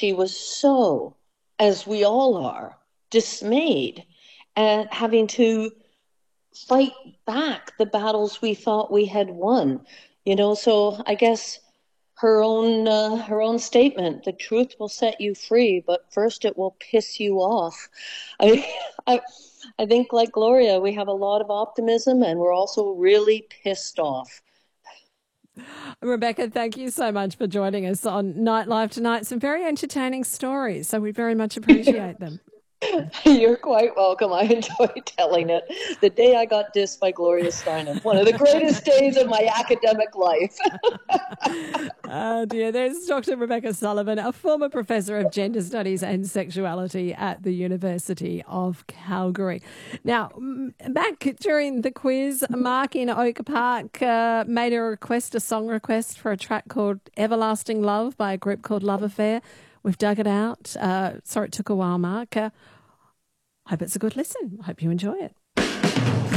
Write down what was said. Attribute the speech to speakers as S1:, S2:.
S1: she was so, as we all are, dismayed and having to fight back the battles we thought we had won. So I guess her own statement, the truth will set you free, but first it will piss you off. I I, I think, like Gloria, we have a lot of optimism and we're also really pissed off.
S2: Rebecca, thank you so much for joining us on Nightlife tonight. Some very entertaining stories, so we very much appreciate them.
S1: You're quite welcome. I enjoy telling it. The day I got dissed by Gloria Steinem, one of the greatest days of my academic life.
S2: Oh dear, there's Dr. Rebecca Sullivan, a former professor of gender studies and sexuality at the University of Calgary. Now, back during the quiz, Mark in Oak Park made a song request for a track called Everlasting Love by a group called Love Affair. We've dug it out. Sorry it took a while, Mark. Hope it's a good listen. Hope you enjoy it.